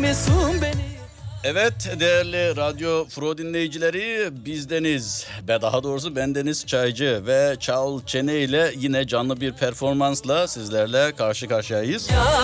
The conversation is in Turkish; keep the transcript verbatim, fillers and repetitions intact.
misin beni? Evet değerli Radyo Fro dinleyicileri, bizdeniz ve daha doğrusu bendeniz Çaycı ve Çağıl Çene ile yine canlı bir performansla sizlerle karşı karşıyayız. Ya